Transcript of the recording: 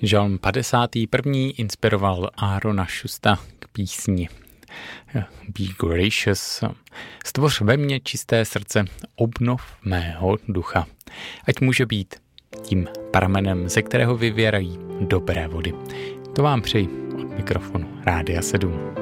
Žalm 51. inspiroval Aarona Schusta k písni Be gracious. Stvoř ve mně čisté srdce, obnov mého ducha. Ať může být tím pramenem, ze kterého vyvěrají dobré vody. To vám přeji od mikrofonu Rádia 7.